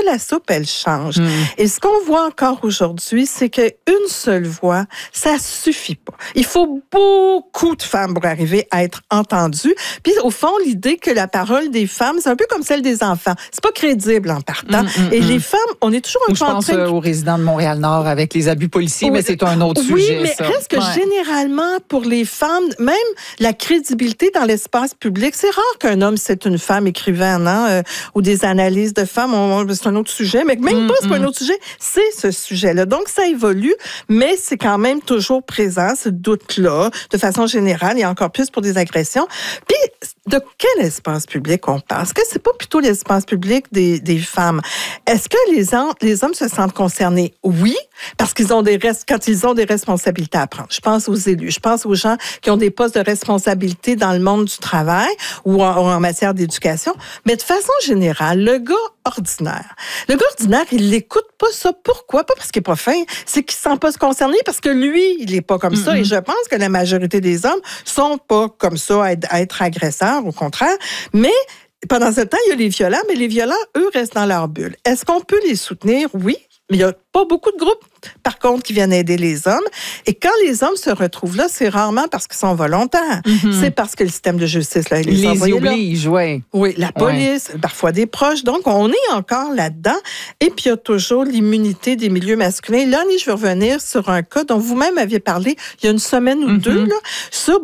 la soupe, elle change. Et ce qu'on voit encore aujourd'hui, c'est qu'une seule voix, ça suffit pas. Il faut beaucoup de femmes pour arriver à être entendues. Puis, au fond, l'idée que la parole des femmes, c'est un peu comme celle des enfants. C'est pas crédible en partant. Et les femmes, on est toujours en train de... Je pense aux résidents de Montréal-Nord avec les abus policiers, mais c'est un autre sujet. Oui, mais reste que généralement, pour les femmes, même la crédibilité dans l'espace public, c'est rare qu'un homme, c'est une femme écrivaine, ou des analyses de femmes, c'est un autre sujet, mais même pas, c'est pas un autre sujet, c'est ce sujet-là. Donc, ça évolue, mais c'est quand même toujours présent, ce doute-là, de façon générale, et encore plus pour des agressions. Puis, de quel espace public on parle? Est-ce que c'est pas plutôt l'espace public des femmes? Est-ce que les hommes se sentent concernés? Oui, parce qu'ils ont quand ils ont des responsabilités à prendre. Je pense aux élus, je pense aux gens qui ont des postes de responsabilité dans le monde du travail ou en matière d'éducation. Mais de façon générale, le gars ordinaire, il l'écoute pas ça. Pourquoi? Pas parce qu'il est pas fin, c'est qu'il se sent pas concerné parce que lui, il est pas comme ça. Et je pense que la majorité des hommes sont pas comme ça à être agresseurs, au contraire. Mais pendant ce temps, il y a les violents, mais les violents, eux, restent dans leur bulle. Est-ce qu'on peut les soutenir? Oui. Mais il n'y a pas beaucoup de groupes, par contre, qui viennent aider les hommes. Et quand les hommes se retrouvent là, c'est rarement parce qu'ils sont volontaires. C'est parce que le système de justice, là, les oblige, oui. Oui, la police, parfois des proches. Donc, on est encore là-dedans. Et puis, il y a toujours l'immunité des milieux masculins. Là, je veux revenir sur un cas dont vous-même aviez parlé il y a une semaine ou deux, là, sur,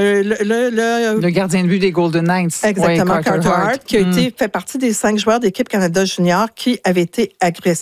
le gardien de but des Golden Knights. Exactement, Carter Hart, qui a fait partie des 5 joueurs d'équipe Canada Junior qui avaient été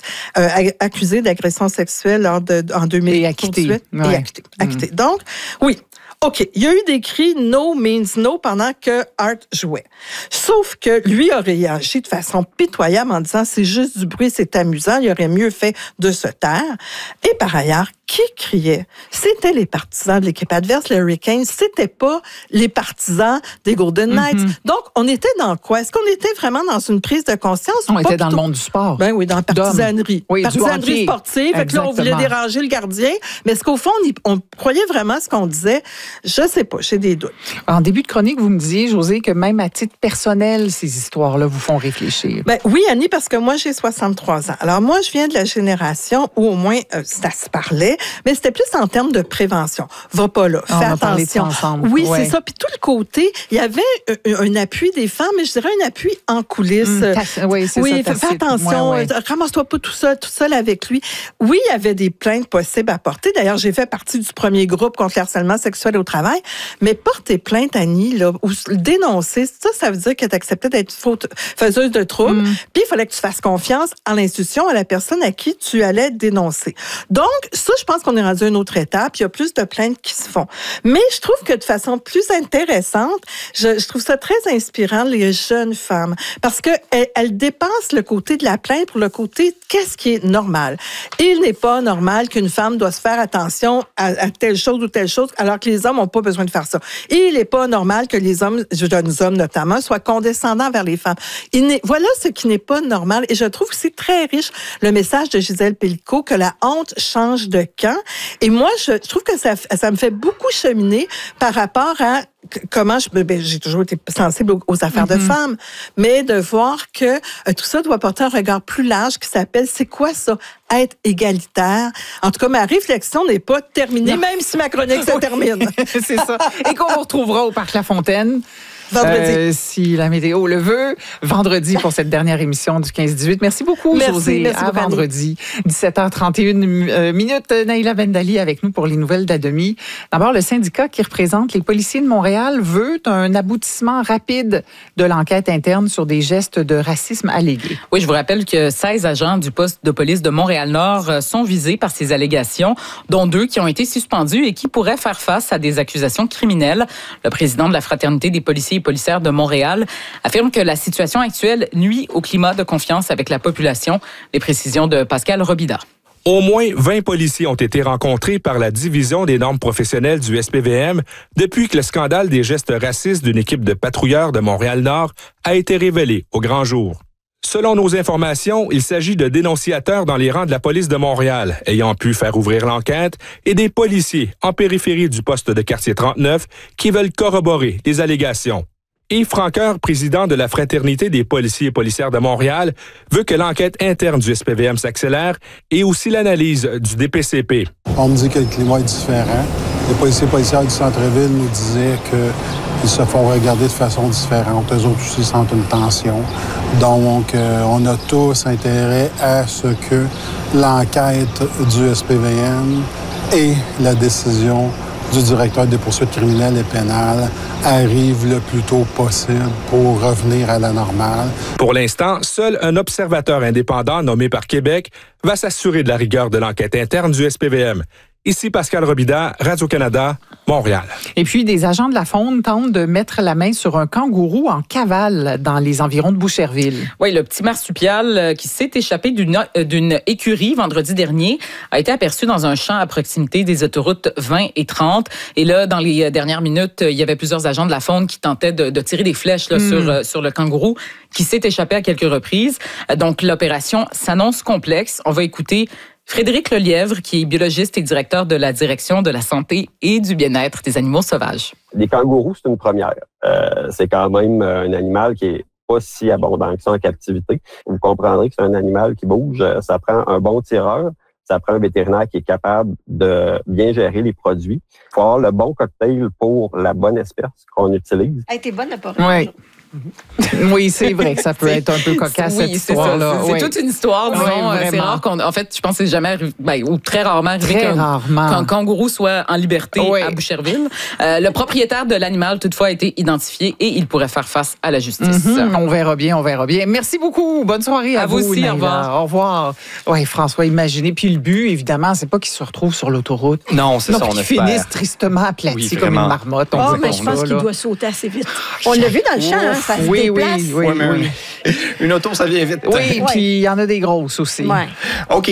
accusé d'agression sexuelle en 2018. Et acquitté. Acquitté. Donc, oui. OK, il y a eu des cris « no means no » pendant que Hart jouait. Sauf que lui a réagi de façon pitoyable en disant « c'est juste du bruit, c'est amusant, il aurait mieux fait de se taire ». Et par ailleurs, qui criait? C'était les partisans de l'équipe adverse, les Hurricanes. C'était pas les partisans des Golden Knights. Donc, on était dans quoi? Est-ce qu'on était vraiment dans une prise de conscience? On était dans le monde du sport. Ben oui, dans la partisanerie. Oui, partisanerie sportive. Fait que là, on voulait déranger le gardien. Mais est-ce qu'au fond, on croyait vraiment ce qu'on disait? Je sais pas, j'ai des doutes. En début de chronique, vous me disiez, Josée, que même à titre personnel, ces histoires-là vous font réfléchir. Ben oui, Annie, parce que moi, j'ai 63 ans. Alors moi, je viens de la génération où au moins ça se parlait, mais c'était plus en termes de prévention. Va pas là, fais attention. Ensemble. Oui, c'est ça. Puis tout le côté, il y avait un appui des femmes, mais je dirais un appui en coulisses. Fais attention, ramasse-toi pas tout seul avec lui. Oui, il y avait des plaintes possibles à porter. D'ailleurs, j'ai fait partie du premier groupe contre le harcèlement sexuel au travail. Mais porter plainte, Annie, là, ou dénoncer, ça veut dire que tu acceptais d'être faiseuse de troubles. Puis il fallait que tu fasses confiance à l'institution, à la personne à qui tu allais dénoncer. Donc, ça, je pense qu'on est rendu à une autre étape. Il y a plus de plaintes qui se font. Mais je trouve que de façon plus intéressante, je trouve ça très inspirant, les jeunes femmes. Parce que elles dépassent le côté de la plainte pour le côté qu'est-ce qui est normal. Il n'est pas normal qu'une femme doit se faire attention à telle chose ou telle chose, alors que les hommes n'ont pas besoin de faire ça. Et il n'est pas normal que les hommes, jeunes hommes notamment, soient condescendants vers les femmes. Voilà ce qui n'est pas normal. Et je trouve que c'est très riche, le message de Gisèle Pélicaud, que la honte change de camp. Et moi, je trouve que ça me fait beaucoup cheminer par rapport à comment j'ai toujours été sensible aux affaires de femmes, mais de voir que tout ça doit porter un regard plus large qui s'appelle « c'est quoi ça? Être égalitaire ». En tout cas, ma réflexion n'est pas terminée, même si ma chronique se termine. C'est ça. Et qu'on vous retrouvera au Parc La Fontaine. Vendredi. Si la météo le veut. Vendredi pour cette dernière émission du 15-18. Merci beaucoup, Josée. Merci à vendredi. 17h31 minutes. Naïla Bendali avec nous pour les nouvelles d'Ademi. D'abord, le syndicat qui représente les policiers de Montréal veut un aboutissement rapide de l'enquête interne sur des gestes de racisme allégués. Oui, je vous rappelle que 16 agents du poste de police de Montréal-Nord sont visés par ces allégations, dont 2 qui ont été suspendus et qui pourraient faire face à des accusations criminelles. Le président de la Fraternité des policiers et policières de Montréal affirme que la situation actuelle nuit au climat de confiance avec la population. Les précisions de Pascal Robida. Au moins 20 policiers ont été rencontrés par la division des normes professionnelles du SPVM depuis que le scandale des gestes racistes d'une équipe de patrouilleurs de Montréal-Nord a été révélé au grand jour. Selon nos informations, il s'agit de dénonciateurs dans les rangs de la police de Montréal, ayant pu faire ouvrir l'enquête, et des policiers en périphérie du poste de quartier 39 qui veulent corroborer les allégations. Yves Francoeur, président de la Fraternité des policiers et policières de Montréal, veut que l'enquête interne du SPVM s'accélère et aussi l'analyse du DPCP. On me dit que le climat est différent. Les policiers et policières du centre-ville nous disaient qu'ils se font regarder de façon différente. Eux autres aussi sentent une tension. Donc, on a tous intérêt à ce que l'enquête du SPVM et la décision du directeur des poursuites criminelles et pénales arrive le plus tôt possible pour revenir à la normale. Pour l'instant, seul un observateur indépendant nommé par Québec va s'assurer de la rigueur de l'enquête interne du SPVM. Ici Pascal Robida, Radio-Canada, Montréal. Et puis, des agents de la Faune tentent de mettre la main sur un kangourou en cavale dans les environs de Boucherville. Oui, le petit marsupial qui s'est échappé d'une écurie vendredi dernier a été aperçu dans un champ à proximité des autoroutes 20 et 30. Et là, dans les dernières minutes, il y avait plusieurs agents de la Faune qui tentaient de tirer des flèches là, sur le kangourou qui s'est échappé à quelques reprises. Donc, l'opération s'annonce complexe. On va écouter Frédéric Lelièvre, qui est biologiste et directeur de la direction de la santé et du bien-être des animaux sauvages. Les kangourous, c'est une première. C'est quand même un animal qui est pas si abondant que ça en captivité. Vous comprendrez que c'est un animal qui bouge. Ça prend un bon tireur. Ça prend un vétérinaire qui est capable de bien gérer les produits. Il faut avoir le bon cocktail pour la bonne espèce qu'on utilise. Elle était bonne, la porrée. Oui. Oui, c'est vrai que ça peut être un peu cocasse, cette histoire-là. C'est toute une histoire, disons. C'est rare en fait, je pense que c'est jamais arrivé, ou très rarement arrivé qu'un kangourou soit en liberté à Boucherville. Le propriétaire de l'animal, toutefois, a été identifié et il pourrait faire face à la justice. On verra bien, on verra bien. Merci beaucoup. Bonne soirée à vous aussi. Naïla. Au revoir. Au revoir. Oui, François, imaginez. Puis le but, évidemment, c'est pas qu'il se retrouve sur l'autoroute. Non, c'est ça, on espère. Qu'il finisse tristement aplati comme une marmotte. Mais je pense qu'il doit sauter assez vite. On l'a vu dans le champ, ça se déplace. Oui. Une auto, ça vient vite. Oui, puis il y en a des grosses aussi. Ouais. OK.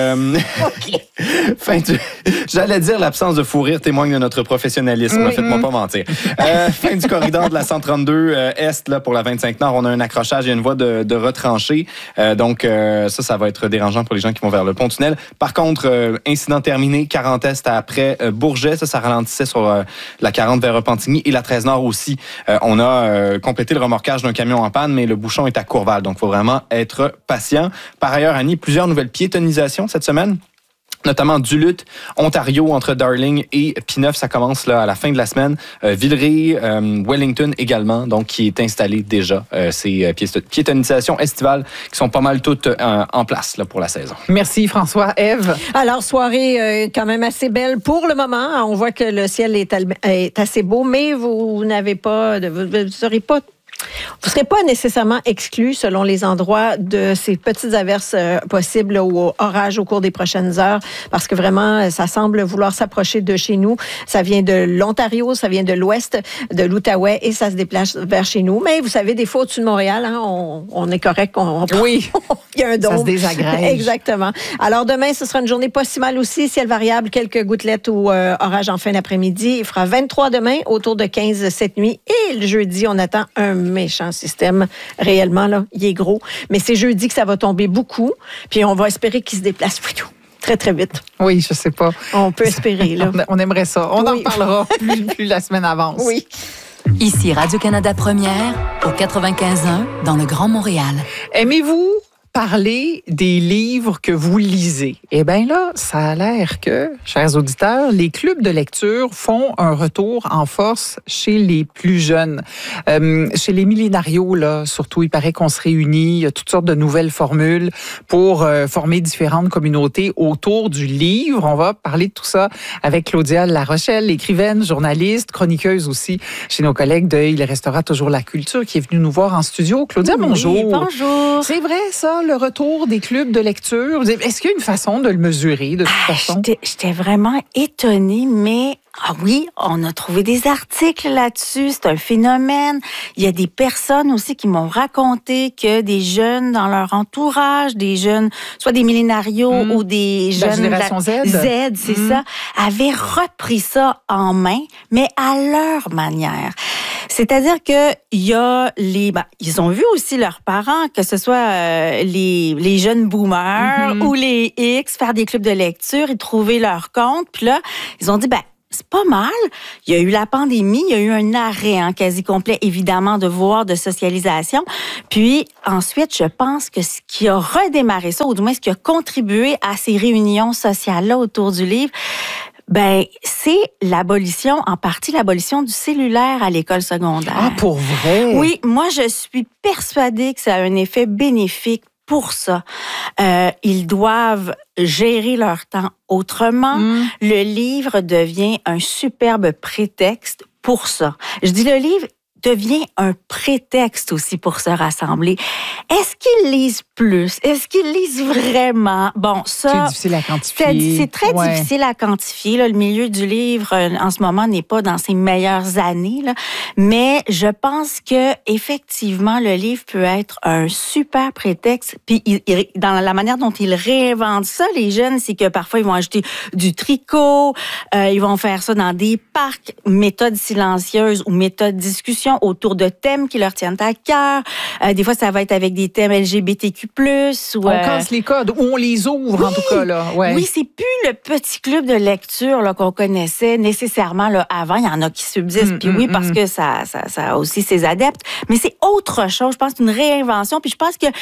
J'allais dire l'absence de fou rire témoigne de notre professionnalisme. Faites-moi pas mentir. Fin du corridor de la 132 Est là, pour la 25 Nord. On a un accrochage, il y a une voie de retranchée. Donc, ça va être dérangeant pour les gens qui vont vers le pont-tunnel. Par contre, incident terminé, 40 Est après Bourget. Ça ralentissait sur la 40 vers Repentigny et la 13 Nord aussi. On a complété le remorquage d'un camion en panne, mais le bouchon est à Courval. Donc, il faut vraiment être patient. Par ailleurs, Annie, plusieurs nouvelles piétonisations cette semaine, notamment Duluth, Ontario, entre Darling et P9. Ça commence là à la fin de la semaine. Villeray, Wellington également, donc qui est installé déjà. Ces piétonisations estivales qui sont pas mal toutes en place là, pour la saison. Merci François. Ève? Alors, soirée quand même assez belle pour le moment. On voit que le ciel est assez beau, mais vous n'avez pas, vous serez pas. Vous ne serez pas nécessairement exclu, selon les endroits, de ces petites averses possibles ou orages au cours des prochaines heures, parce que vraiment, ça semble vouloir s'approcher de chez nous. Ça vient de l'Ontario, ça vient de l'ouest, de l'Outaouais, et ça se déplace vers chez nous. Mais vous savez, des fois, au-dessus de Montréal, hein, on est correct. Oui, il y a un dôme. Ça se désagrège. Exactement. Alors, demain, ce sera une journée pas si mal aussi. Ciel variable, quelques gouttelettes ou orages en fin d'après-midi. Il fera 23 demain, autour de 15 cette nuit. Et le jeudi, on attend un méchant système. Réellement, là, il est gros. Mais c'est jeudi que ça va tomber beaucoup. Puis on va espérer qu'il se déplace très, très vite. Oui, je sais pas. On peut espérer, là. On aimerait ça. On en parlera plus la semaine avance. Oui. Ici Radio-Canada Première, au 95.1, dans le Grand Montréal. Aimez-vous parler des livres que vous lisez? Eh bien là, ça a l'air que, chers auditeurs, les clubs de lecture font un retour en force chez les plus jeunes. Chez les millénarios, là, surtout, il paraît qu'on se réunit, il y a toutes sortes de nouvelles formules pour former différentes communautés autour du livre. On va parler de tout ça avec Claudia Larochelle, écrivaine, journaliste, chroniqueuse aussi chez nos collègues de Il restera toujours la culture, qui est venue nous voir en studio. Claudia, bonjour. Oui, bonjour. C'est vrai, ça, le retour des clubs de lecture? Est-ce qu'il y a une façon de le mesurer, de toute façon? J'étais vraiment étonnée, mais oui, on a trouvé des articles là-dessus. C'est un phénomène. Il y a des personnes aussi qui m'ont raconté que des jeunes dans leur entourage, des jeunes, soit des millénarios ou des jeunes... La génération Z. C'est ça, avaient repris ça en main, mais à leur manière. C'est-à-dire que il y a ils ont vu aussi leurs parents, que ce soit les jeunes boomers ou les X, faire des clubs de lecture et trouver leur compte. Puis là, ils ont dit, c'est pas mal. Il y a eu la pandémie, il y a eu un arrêt quasi complet, évidemment, de devoirs de socialisation. Puis ensuite, je pense que ce qui a redémarré ça, ou du moins ce qui a contribué à ces réunions sociales-là autour du livre, c'est en partie l'abolition du cellulaire à l'école secondaire. Ah, pour vrai? Oui, moi, je suis persuadée que ça a un effet bénéfique pour ça. Ils doivent gérer leur temps autrement. Le livre devient un superbe prétexte pour ça. Je dis le livre devient un prétexte aussi pour se rassembler. Est-ce qu'ils lisent plus? Est-ce qu'ils lisent vraiment? Bon, ça... C'est difficile à quantifier. C'est très difficile à quantifier. Là. Le milieu du livre, en ce moment, n'est pas dans ses meilleures années. Là. Mais je pense que effectivement, le livre peut être un super prétexte. Puis, dans la manière dont ils réinventent ça, les jeunes, c'est que parfois, ils vont ajouter du tricot, ils vont faire ça dans des parcs, méthode silencieuse ou méthode discussion autour de thèmes qui leur tiennent à cœur. Des fois, ça va être avec des thèmes LGBTQ+. On casse les codes, ou on les ouvre, en tout cas. Là. Ouais. Oui, c'est plus le petit club de lecture là, qu'on connaissait nécessairement là, avant. Il y en a qui subsistent, puis parce que ça a aussi ses adeptes. Mais c'est autre chose. Je pense que c'est une réinvention. Puis je pense que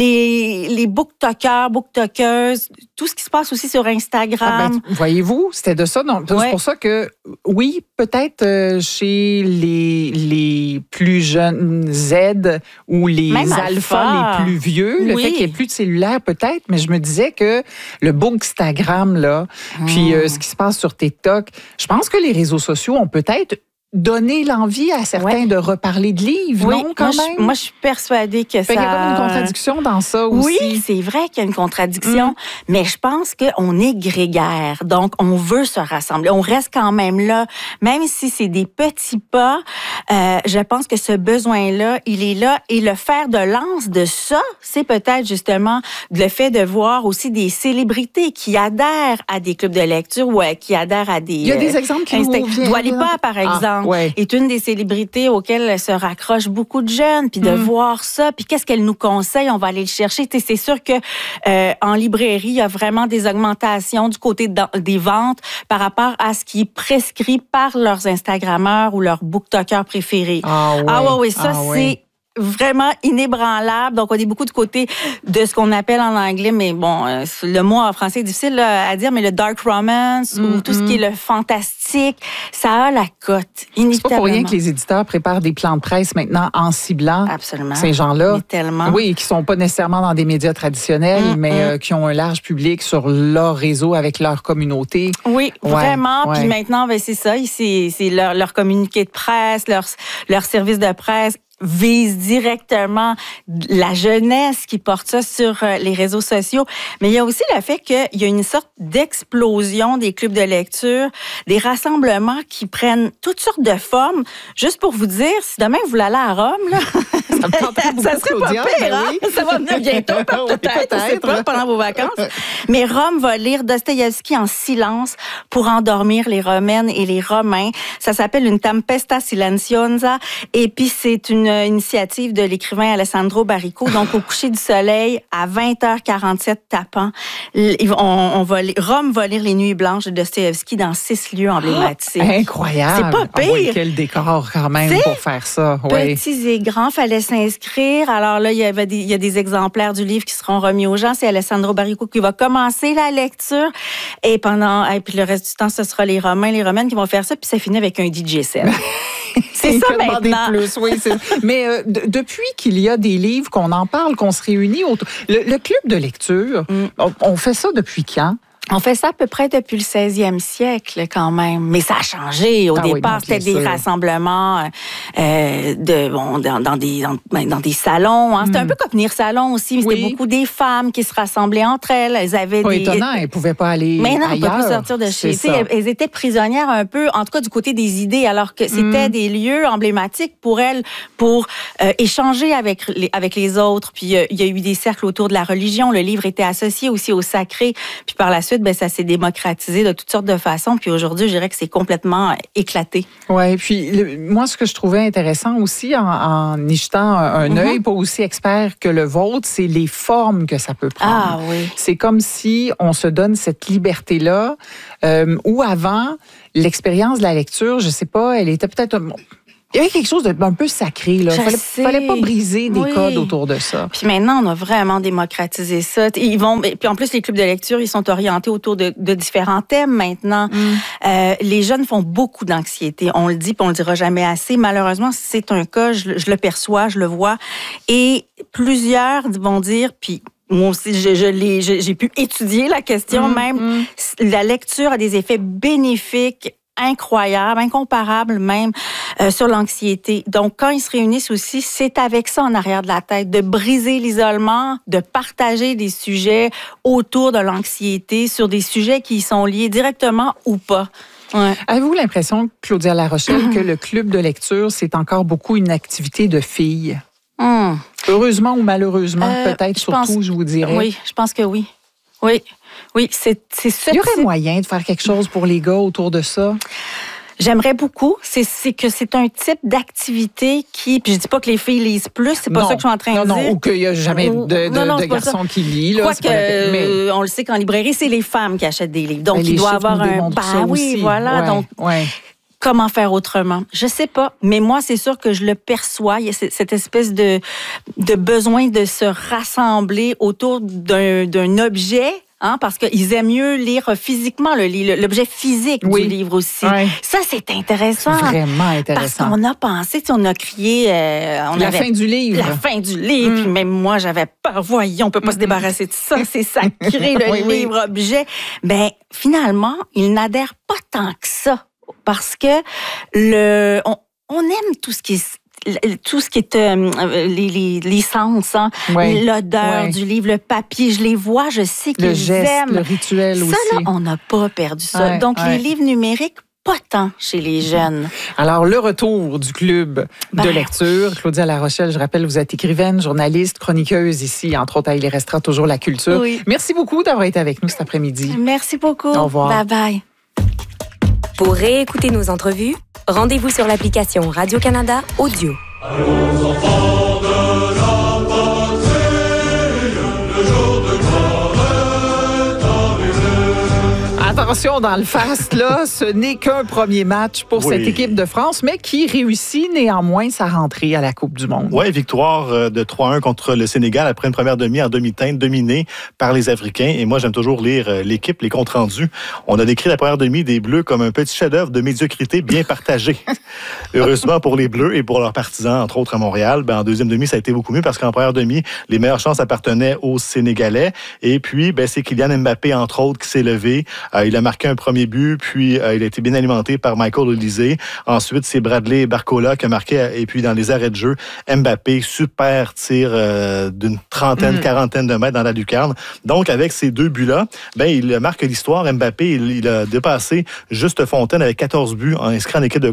les booktokers, booktokeuses, tout ce qui se passe aussi sur Instagram... voyez-vous, c'était de ça. Donc, c'est pour ça que, oui, peut-être chez les plus jeunes Z ou les même alphas les plus vieux, le fait qu'il n'y ait plus de cellulaire peut-être, mais je me disais que le bookstagram, là, puis ce qui se passe sur TikTok, je pense que les réseaux sociaux ont peut-être donner l'envie à certains de reparler de livres, non, quand même? Moi, je suis persuadée que ça... Il y a comme une contradiction dans ça aussi. Oui, c'est vrai qu'il y a une contradiction, mais je pense qu'on est grégaire, donc on veut se rassembler. On reste quand même là, même si c'est des petits pas, je pense que ce besoin-là, il est là, et le fer de lance de ça, c'est peut-être justement le fait de voir aussi des célébrités qui adhèrent à des clubs de lecture ou qui adhèrent à des... Il y a des exemples qui nous viennent. Dua Lipa, par exemple. Est une des célébrités auxquelles se raccrochent beaucoup de jeunes, puis de voir ça, puis qu'est-ce qu'elle nous conseille, on va aller le chercher. T'sais, c'est sûr que en librairie, il y a vraiment des augmentations du côté des ventes par rapport à ce qui est prescrit par leurs Instagrammeurs ou leurs booktokers préférés. C'est vraiment inébranlable. Donc, on est beaucoup du côté de ce qu'on appelle en anglais, mais bon, le mot en français est difficile à dire, mais le dark romance ou tout ce qui est le fantastique, ça a la cote, inévitablement. C'est pas pour rien que les éditeurs préparent des plans de presse maintenant en ciblant ces gens-là. Mais tellement. Oui, qui sont pas nécessairement dans des médias traditionnels, mais qui ont un large public sur leur réseau avec leur communauté. Oui, vraiment. Puis maintenant, c'est ça, c'est leur communiqué de presse, leur service de presse vise directement la jeunesse qui porte ça sur les réseaux sociaux. Mais il y a aussi le fait qu'il y a une sorte d'explosion des clubs de lecture, des rassemblements qui prennent toutes sortes de formes. Juste pour vous dire, si demain vous voulez aller à Rome, là, ça serait pas pire, hein? Ça va venir bientôt, peut-être. Je sais pas, pendant vos vacances. Mais Rome va lire Dostoïevski en silence pour endormir les Romaines et les Romains. Ça s'appelle une Tempesta Silenziosa. Et puis, c'est une initiative de l'écrivain Alessandro Baricco. Donc, au coucher du soleil, à 20h47 tapant, Rome va lire Les Nuits blanches de Dostoïevski dans 6 lieux emblématiques. Incroyable! C'est pas pire! Quel décor quand même pour faire ça. Petits et grands, fallait s'inscrire. Alors là, il y a des exemplaires du livre qui seront remis aux gens. C'est Alessandro Baricco qui va commencer la lecture. Et puis le reste du temps, ce sera les Romains, les Romaines qui vont faire ça. Puis ça finit avec un DJ set. C'est ça maintenant. Plus, oui, mais depuis qu'il y a des livres, qu'on en parle, qu'on se réunit autour... Le club de lecture, on fait ça depuis quand? On fait ça à peu près depuis le 16e siècle, quand même. Mais ça a changé. Au départ, c'était des rassemblements dans des salons. Hein. C'était un peu comme venir salon aussi. C'était beaucoup des femmes qui se rassemblaient entre elles. Elles avaient étonnant, elles ne pouvaient pas aller ailleurs. Mais non, elles ne pouvaient plus sortir de chez elles. Elles étaient prisonnières un peu, en tout cas du côté des idées, alors que c'était des lieux emblématiques pour elles, pour échanger avec les autres. Puis il y a eu des cercles autour de la religion. Le livre était associé aussi au sacré. Puis par la suite, ensuite, ça s'est démocratisé de toutes sortes de façons. Puis aujourd'hui, je dirais que c'est complètement éclaté. Oui, puis moi, ce que je trouvais intéressant aussi en y jetant un œil, pas aussi expert que le vôtre, c'est les formes que ça peut prendre. Ah oui. C'est comme si on se donne cette liberté-là, où avant, l'expérience de la lecture, je sais pas, elle était peut-être... Il y avait quelque chose d'un peu sacré, là. Fallait pas briser des codes autour de ça. Puis maintenant, on a vraiment démocratisé ça. Puis en plus, les clubs de lecture, ils sont orientés autour de différents thèmes maintenant. Les jeunes font beaucoup d'anxiété. On le dit, puis on le dira jamais assez. Malheureusement, c'est un cas, je le perçois, je le vois. Et plusieurs vont dire, puis moi aussi, j'ai pu étudier la question même. La lecture a des effets bénéfiques incroyable, incomparable même sur l'anxiété. Donc, quand ils se réunissent aussi, c'est avec ça en arrière de la tête, de briser l'isolement, de partager des sujets autour de l'anxiété, sur des sujets qui y sont liés directement ou pas. Ouais. Avez-vous l'impression, Claudia Larochelle, que le club de lecture, c'est encore beaucoup une activité de filles? Heureusement ou malheureusement, peut-être surtout, je vous dirais. Oui, je pense que oui. Oui, c'est ça. Il y aurait moyen de faire quelque chose pour les gars autour de ça? J'aimerais beaucoup. C'est que c'est un type d'activité qui... Puis je dis pas que les filles lisent plus, c'est pas ça que je suis en train de dire. Non, ou qu'il y a jamais de garçons qui lisent. Je crois que, on le sait qu'en librairie, c'est les femmes qui achètent des livres. Donc, il doit avoir un... oui, voilà. Donc, comment faire autrement? Je sais pas, mais moi, c'est sûr que je le perçois. Il y a cette espèce de besoin de se rassembler autour d'un objet, parce qu'ils aiment mieux lire physiquement l'objet physique du livre aussi. Ça, c'est intéressant. Vraiment intéressant. Parce qu'on a pensé, on a crié... la fin du livre. La fin du livre. Puis même moi, j'avais peur. Voyons, on peut pas se débarrasser de ça. C'est sacré, le livre-objet. Ben, finalement, ils n'adhèrent pas tant que ça. Parce que on aime tout ce qui est les sens, l'odeur du livre, le papier, je les vois, je sais qu'ils le geste, aiment. Le rituel aussi. Ça, là, on n'a pas perdu ça. Donc, les livres numériques, pas tant chez les jeunes. Alors, le retour du club de lecture. Claudia Larochelle, je rappelle, vous êtes écrivaine, journaliste, chroniqueuse ici, entre autres, Il restera toujours la culture. Oui. Merci beaucoup d'avoir été avec nous cet après-midi. Merci beaucoup. Au revoir. Bye-bye. Pour réécouter nos entrevues, rendez-vous sur l'application Radio-Canada Audio. Allons, enfants de la patrie, le jour de gloire est arrivé. Attention, dans le fast, là, ce n'est qu'un premier match pour cette équipe de France, mais qui réussit néanmoins sa rentrée à la Coupe du Monde. Oui, victoire de 3-1 contre le Sénégal après une première demi en demi-teinte dominée par les Africains. Et moi, j'aime toujours lire l'équipe, les comptes rendus. On a décrit la première demi des Bleus comme un petit chef-d'œuvre de médiocrité bien partagé. Heureusement pour les Bleus et pour leurs partisans, entre autres à Montréal, en deuxième demi, ça a été beaucoup mieux parce qu'en première demi, les meilleures chances appartenaient aux Sénégalais. Et puis, c'est Kylian Mbappé, entre autres, qui s'est levé. Il a marqué un premier but, puis il a été bien alimenté par Michael Olise. Ensuite, c'est Bradley Barcola qui a marqué, et puis dans les arrêts de jeu, Mbappé, super tir d'une quarantaine de mètres dans la lucarne. Donc, avec ces deux buts-là, il marque l'histoire. Mbappé, il a dépassé Juste Fontaine avec 14 buts inscrits en équipe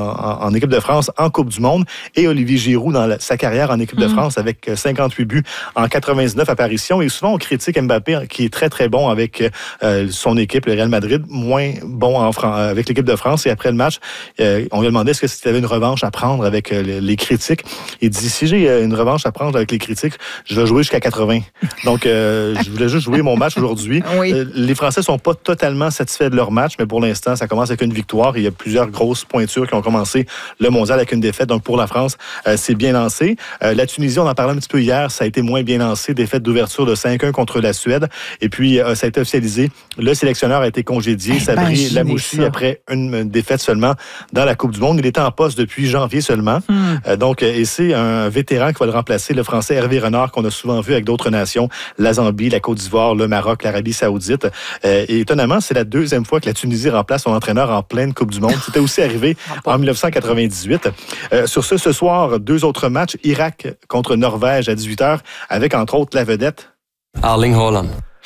en équipe de France en Coupe du Monde, et Olivier Giroud dans sa carrière en équipe de France avec 58 buts en 99 apparitions. Et souvent, on critique Mbappé, qui est très, très bon avec son équipe, le Real Madrid, moins bon avec l'équipe de France. Et après le match, on lui a demandé est-ce que c'était une revanche à prendre avec les critiques. Il dit, si j'ai une revanche à prendre avec les critiques, je vais jouer jusqu'à 80. Donc, je voulais juste jouer mon match aujourd'hui. Les Français sont pas totalement satisfaits de leur match, mais pour l'instant, ça commence avec une victoire. Il y a plusieurs grosses pointures qui ont commencé le mondial avec une défaite. Donc, pour la France, c'est bien lancé. La Tunisie, on en parlait un petit peu hier, ça a été moins bien lancé. Défaite d'ouverture de 5-1 contre la Suède. Et puis, ça a été officialisé. Le sélectionneur a été congédié. Sabri Lamouchi, après une défaite seulement dans la Coupe du Monde. Il était en poste depuis janvier seulement. Donc, et c'est un vétéran qui va le remplacer, le Français Hervé Renard, qu'on a souvent vu avec d'autres nations, la Zambie, la Côte d'Ivoire, le Maroc, l'Arabie Saoudite. Et étonnamment, c'est la deuxième fois que la Tunisie remplace son entraîneur en pleine Coupe du Monde. C'était aussi arrivé en 1998. Sur ce soir, deux autres matchs. Irak contre Norvège à 18h, avec entre autres la vedette Erling Haaland.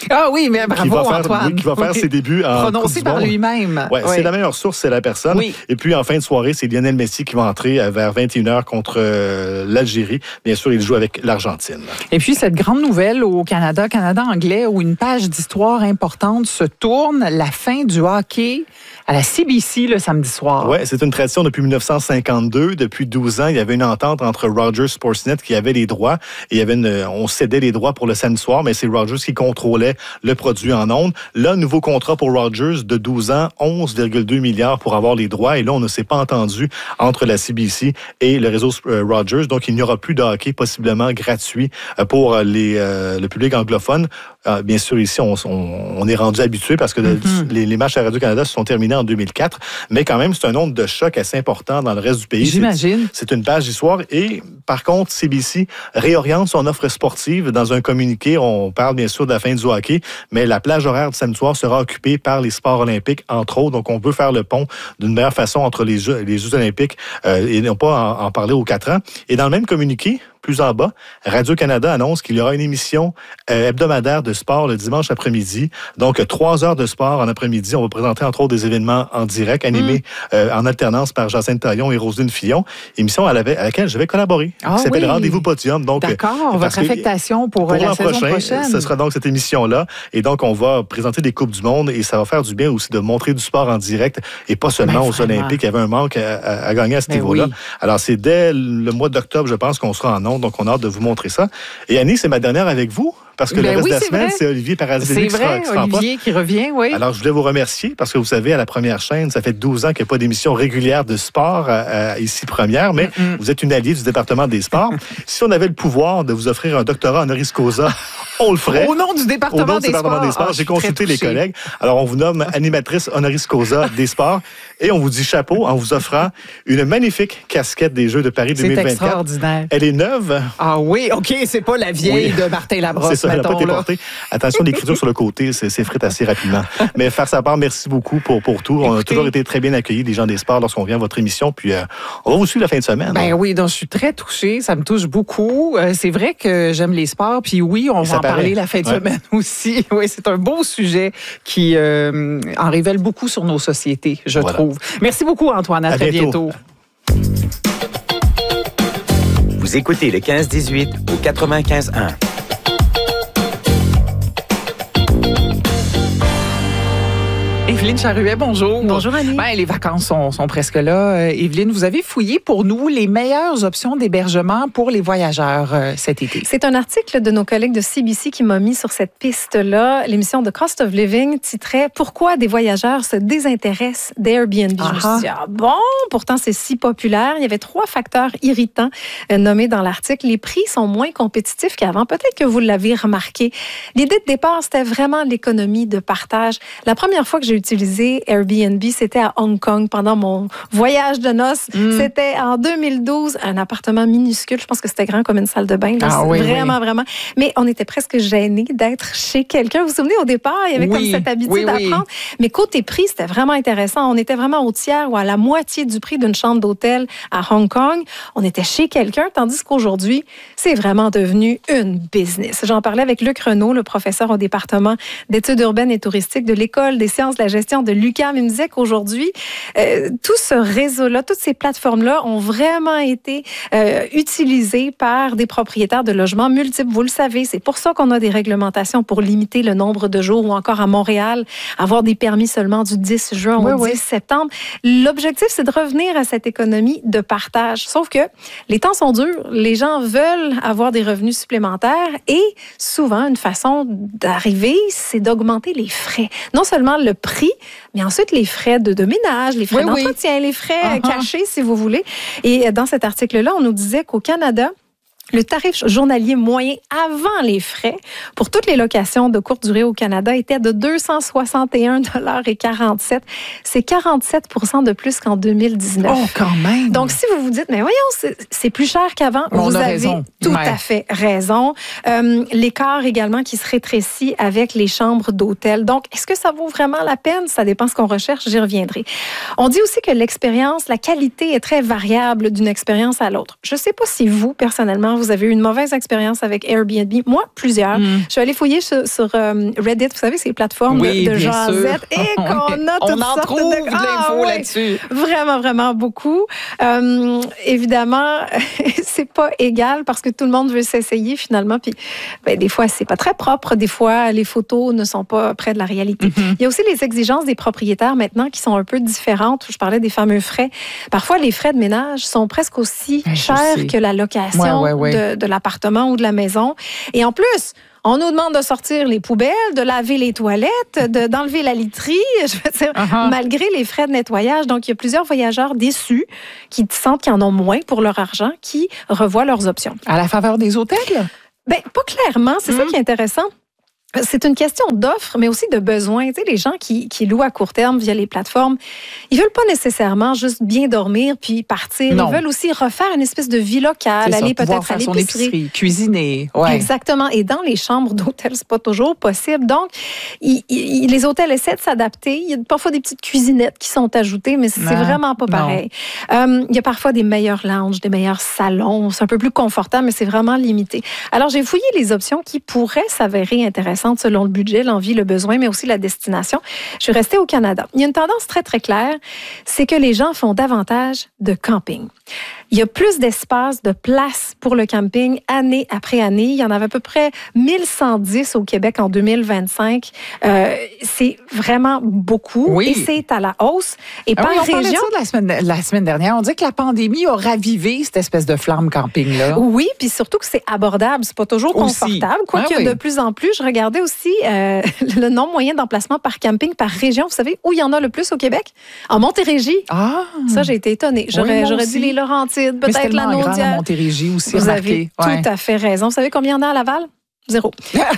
Ah oui, mais bravo, Antoine. Qui va faire ses débuts en prononcé par lui-même. Ouais, c'est la meilleure source, c'est la personne. Oui. Et puis, en fin de soirée, c'est Lionel Messi qui va entrer vers 21h contre l'Algérie. Bien sûr, il joue avec l'Argentine. Et puis, cette grande nouvelle au Canada anglais, où une page d'histoire importante se tourne, la fin du hockey à la CBC le samedi soir. Oui, c'est une tradition depuis 1952. Depuis 12 ans, il y avait une entente entre Rogers Sportsnet qui avait les droits et on cédait les droits pour le samedi soir, mais c'est Rogers qui contrôlait le produit en ondes. Là, nouveau contrat pour Rogers de 12 ans, 11,2 milliards pour avoir les droits. Et là, on ne s'est pas entendu entre la CBC et le réseau Rogers. Donc, il n'y aura plus de hockey possiblement gratuit pour le public anglophone. Bien sûr, ici, on est rendu habitué parce que les matchs à Radio-Canada se sont terminés en 2004. Mais quand même, c'est un nombre de chocs assez important dans le reste du pays. J'imagine. C'est une page d'histoire. Et par contre, CBC réoriente son offre sportive. Dans un communiqué, on parle bien sûr de la fin du hockey, mais la plage horaire du samedi soir sera occupée par les sports olympiques, entre autres. Donc, on peut faire le pont d'une meilleure façon entre les Jeux olympiques et non pas en parler aux 4 ans. Et dans le même communiqué, plus en bas, Radio-Canada annonce qu'il y aura une émission hebdomadaire de sport le dimanche après-midi. Donc, 3 heures de sport en après-midi. On va présenter, entre autres, des événements en direct, animés en alternance par Jacinthe Taillon et Roselyne Fillon. Émission à laquelle je vais collaborer. Qui s'appelle Rendez-vous Podium. Donc, d'accord, votre affectation pour la saison prochaine. Ce sera donc cette émission-là. Et donc, on va présenter des Coupes du Monde et ça va faire du bien aussi de montrer du sport en direct et pas seulement aux Olympiques. Il y avait un manque à gagner à ce niveau-là. Oui. Alors, c'est dès le mois d'octobre, je pense, qu'on sera en ondes. Donc, on a hâte de vous montrer ça. Et Annie, c'est ma dernière avec vous. Parce que le reste de la semaine, c'est Olivier Parazzelli qui sera Olivier qui revient, oui. Alors, je voulais vous remercier parce que vous savez, à la première chaîne, ça fait 12 ans qu'il n'y a pas d'émission régulière de sport ici première, mais vous êtes une alliée du département des sports. Si on avait le pouvoir de vous offrir un doctorat honoris causa, on le ferait. Au nom du département des sports. J'ai consulté les collègues. Alors, on vous nomme animatrice honoris causa des sports et on vous dit chapeau en vous offrant une magnifique casquette des Jeux de Paris 2024. C'est extraordinaire. Elle est neuve. Ah oui, OK, c'est pas la vieille de Martin Labrosse. C'est ça, elle n'a pas été portée. Attention, l'écriture sur le côté, c'est frite assez rapidement. Mais faire sa part, merci beaucoup pour tout. On a toujours été très bien accueillis, les gens des sports, lorsqu'on vient à votre émission. Puis, on va vous suivre la fin de semaine. Ben oui, donc je suis très touchée. Ça me touche beaucoup. C'est vrai que j'aime les sports. Puis oui, on va en parler la fin de semaine aussi. Oui, c'est un beau sujet qui en révèle beaucoup sur nos sociétés, je trouve. Merci beaucoup, Antoine. À très bientôt. Vous écoutez le 15-18 au 95.1. Evelyne Charuet, bonjour. Bonjour, Annie. Les vacances sont presque là. Evelyne, vous avez fouillé pour nous les meilleures options d'hébergement pour les voyageurs cet été. C'est un article de nos collègues de CBC qui m'a mis sur cette piste-là. L'émission de Cost of Living titrait « Pourquoi des voyageurs se désintéressent d'Airbnb ». Je me suis dit, pourtant c'est si populaire. Il y avait 3 facteurs irritants nommés dans l'article. Les prix sont moins compétitifs qu'avant. Peut-être que vous l'avez remarqué. L'idée de départ, c'était vraiment l'économie de partage. La première fois que j'ai utilisé Airbnb, c'était à Hong Kong pendant mon voyage de noces. C'était en 2012, un appartement minuscule. Je pense que c'était grand comme une salle de bain. Là. Vraiment. Mais on était presque gênés d'être chez quelqu'un. Vous vous souvenez, au départ, il y avait comme cette habitude d'apprendre. Mais côté prix, c'était vraiment intéressant. On était vraiment au tiers ou à la moitié du prix d'une chambre d'hôtel à Hong Kong. On était chez quelqu'un, tandis qu'aujourd'hui, c'est vraiment devenu une business. J'en parlais avec Luc Renaud, le professeur au département d'études urbaines et touristiques de l'École des sciences de la gestion de l'UQAM. Il me disait qu'aujourd'hui, tout ce réseau-là, toutes ces plateformes-là ont vraiment été utilisées par des propriétaires de logements multiples. Vous le savez, c'est pour ça qu'on a des réglementations pour limiter le nombre de jours, ou encore à Montréal, avoir des permis seulement du 10 juin au 10 septembre. L'objectif, c'est de revenir à cette économie de partage. Sauf que les temps sont durs. Les gens veulent avoir des revenus supplémentaires et souvent, une façon d'arriver, c'est d'augmenter les frais. Non seulement le prix, mais ensuite les frais de ménage, les frais d'entretien, les frais cachés, si vous voulez. Et dans cet article-là, on nous disait qu'au Canada, le tarif journalier moyen avant les frais pour toutes les locations de courte durée au Canada était de 261,47 $. C'est 47 % de plus qu'en 2019. Oh, quand même! Donc, si vous vous dites, mais voyons, c'est plus cher qu'avant, vous avez tout à fait raison. L'écart également qui se rétrécit avec les chambres d'hôtel. Donc, est-ce que ça vaut vraiment la peine? Ça dépend ce qu'on recherche, j'y reviendrai. On dit aussi que l'expérience, la qualité est très variable d'une expérience à l'autre. Je ne sais pas si vous, personnellement, vous vous avez eu une mauvaise expérience avec Airbnb. Moi, plusieurs. Je suis allée fouiller sur Reddit, vous savez, ces plateformes de jasette, et qu'on a toutes sortes de l'info là-dessus. Vraiment, vraiment beaucoup. Évidemment, c'est pas égal parce que tout le monde veut s'essayer finalement. Puis, des fois, c'est pas très propre. Des fois, les photos ne sont pas près de la réalité. Il y a aussi les exigences des propriétaires maintenant qui sont un peu différentes. Je parlais des fameux frais. Parfois, les frais de ménage sont presque aussi chers que la location de l'appartement ou de la maison. Et en plus, on nous demande de sortir les poubelles, de laver les toilettes, d'enlever la literie, je veux dire, malgré les frais de nettoyage. Donc, il y a plusieurs voyageurs déçus qui sentent qu'ils en ont moins pour leur argent, qui revoient leurs options. À la faveur des hôtels? Pas clairement. C'est ça qui est intéressant. C'est une question d'offre, mais aussi de besoin. Tu sais, les gens qui louent à court terme via les plateformes, ils veulent pas nécessairement juste bien dormir puis partir. Non. Ils veulent aussi refaire une espèce de vie locale, aller peut-être à l'épicerie, cuisiner. Exactement. Et dans les chambres d'hôtel, c'est pas toujours possible. Donc, les hôtels essaient de s'adapter. Il y a parfois des petites cuisinettes qui sont ajoutées, mais c'est vraiment pas pareil. Il y a parfois des meilleurs lounges, des meilleurs salons. C'est un peu plus confortable, mais c'est vraiment limité. Alors, j'ai fouillé les options qui pourraient s'avérer intéressantes selon le budget, l'envie, le besoin, mais aussi la destination. Je suis restée au Canada. Il y a une tendance très, très claire, c'est que les gens font davantage de camping. Il y a plus d'espace, de place pour le camping année après année. Il y en avait à peu près 1110 au Québec en 2025. C'est vraiment beaucoup et c'est à la hausse. Et par région... On parlait de ça la semaine dernière. On dit que la pandémie a ravivé cette espèce de flamme camping-là. Oui, puis surtout que c'est abordable. C'est pas toujours confortable. Quoique de plus en plus, je regardais aussi le nombre moyen d'emplacements par camping, par région. Vous savez où il y en a le plus au Québec? En Montérégie. Ça, j'ai été étonnée. J'aurais dit les Laurentides. Peut-être la Naudière. Montérégie aussi. Vous avez tout à fait raison. Vous savez combien il y en a à Laval? 0.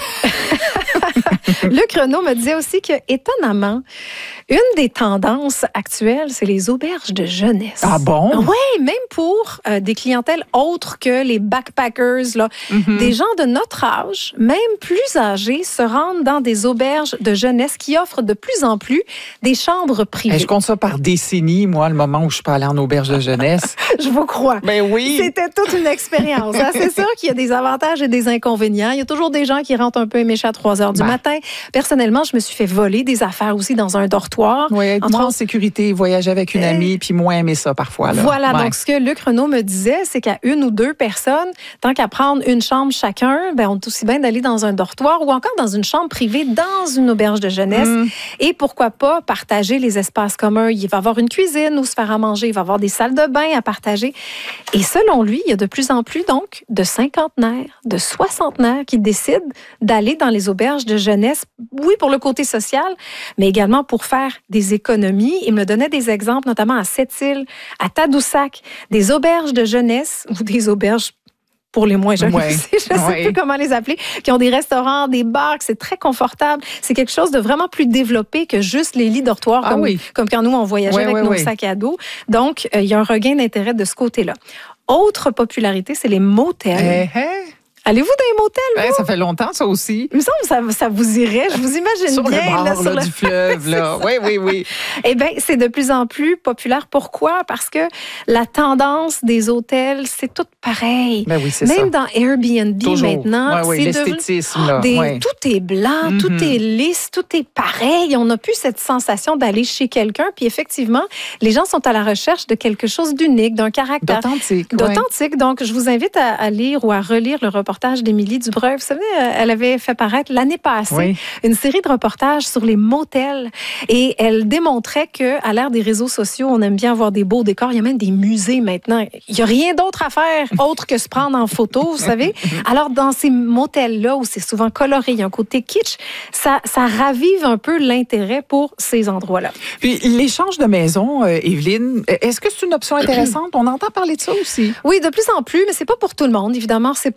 Luc Renaud me disait aussi que, étonnamment, une des tendances actuelles, c'est les auberges de jeunesse. Ah bon? Oui, même pour des clientèles autres que les backpackers, là. Des gens de notre âge, même plus âgés, se rendent dans des auberges de jeunesse qui offrent de plus en plus des chambres privées. Je compte ça par décennies, moi, le moment où je peux aller en auberge de jeunesse. Je vous crois. Ben oui. C'était toute une expérience. C'est sûr qu'il y a des avantages et des inconvénients. Il y a toujours des gens qui rentrent un peu éméchés à 3 heures du matin. Personnellement, je me suis fait voler des affaires aussi dans un dortoir. Oui, être moins en sécurité, voyager avec une amie, puis moins aimer ça parfois. Là. Voilà, donc ce que Luc Renaud me disait, c'est qu'à 1 ou 2 personnes, tant qu'à prendre une chambre chacun, on est aussi bien d'aller dans un dortoir ou encore dans une chambre privée, dans une auberge de jeunesse. Et pourquoi pas partager les espaces communs. Il va y avoir une cuisine où se faire à manger, il va y avoir des salles de bain à partager. Et selon lui, il y a de plus en plus donc de cinquantenaires, de soixantenaires qui décident d'aller dans les auberges de jeunesse, oui, pour le côté social, mais également pour faire des économies. Il me donnait des exemples, notamment à Sept-Îles, à Tadoussac, des auberges de jeunesse ou des auberges pour les moins jeunes, je ne sais plus comment les appeler, qui ont des restaurants, des bars, que c'est très confortable. C'est quelque chose de vraiment plus développé que juste les lits dortoirs, comme quand nous, on voyageait avec nos sacs à dos. Donc, il y a un regain d'intérêt de ce côté-là. Autre popularité, c'est les motels. Allez-vous dans les motels? Ça fait longtemps, ça aussi. Il me semble que ça vous irait. Je vous imagine sur bien. Le bord, sur le du fleuve. Là. Oui. Eh bien, c'est de plus en plus populaire. Pourquoi? Parce que la tendance des hôtels, c'est tout pareil. Ben oui, c'est même ça. Dans Airbnb maintenant, c'est l'esthétisme. Là. Tout est blanc, tout est lisse, tout est pareil. On n'a plus cette sensation d'aller chez quelqu'un. Puis effectivement, les gens sont à la recherche de quelque chose d'unique, d'un caractère. D'authentique. Donc, je vous invite à lire ou à relire le reportage d'Émilie Dubreuil. Vous savez, elle avait fait paraître l'année passée une série de reportages sur les motels et elle démontrait qu'à l'ère des réseaux sociaux, on aime bien avoir des beaux décors. Il y a même des musées maintenant. Il n'y a rien d'autre à faire autre que se prendre en photo, vous savez. Alors, dans ces motels-là, où c'est souvent coloré, il y a un côté kitsch, ça ravive un peu l'intérêt pour ces endroits-là. Puis, l'échange de maison, Evelyne, est-ce que c'est une option intéressante? On entend parler de ça aussi. Oui, de plus en plus, mais c'est pas pour tout le monde. Évidemment, c'est pour une clientèle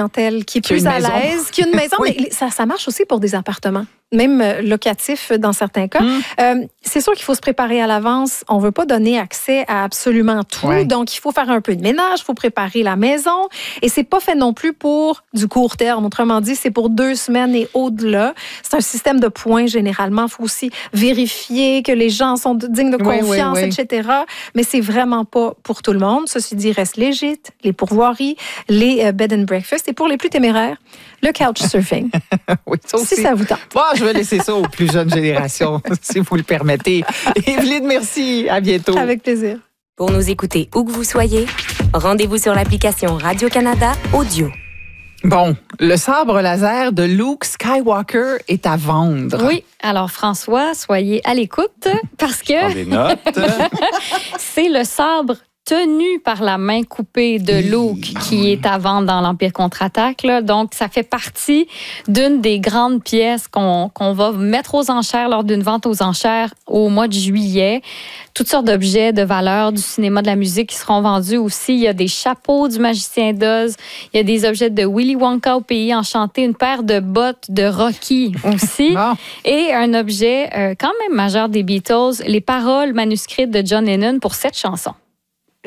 clientèle qui est plus à l'aise, qui a une maison, mais ça marche aussi pour des appartements. Même locatif dans certains cas. C'est sûr qu'il faut se préparer à l'avance. On ne veut pas donner accès à absolument tout. Donc, il faut faire un peu de ménage, il faut préparer la maison. Et c'est pas fait non plus pour du court terme. Autrement dit, c'est pour 2 semaines et au-delà. C'est un système de points généralement. Il faut aussi vérifier que les gens sont dignes de confiance, etc. Mais c'est vraiment pas pour tout le monde. Ceci dit, reste léger. Les pourvoiries, les bed and breakfast. Et pour les plus téméraires, le couchsurfing. Si ça vous tente. Bon, je vais laisser ça aux plus jeunes générations, si vous le permettez. Evelyne, merci. À bientôt. Avec plaisir. Pour nous écouter où que vous soyez, rendez-vous sur l'application Radio-Canada Audio. Bon, le sabre laser de Luke Skywalker est à vendre. Oui, alors François, soyez à l'écoute parce que Prends des notes. c'est le sabre tenu par la main coupée de Luke qui est à vendre dans l'Empire contre-attaque. Là. Donc, ça fait partie d'une des grandes pièces qu'on va mettre aux enchères lors d'une vente aux enchères au mois de juillet. Toutes sortes d'objets de valeur du cinéma, de la musique qui seront vendus aussi. Il y a des chapeaux du magicien d'Oz. Il y a des objets de Willy Wonka au pays enchanté, une paire de bottes de Rocky aussi. Et un objet quand même majeur des Beatles, les paroles manuscrites de John Lennon pour cette chanson.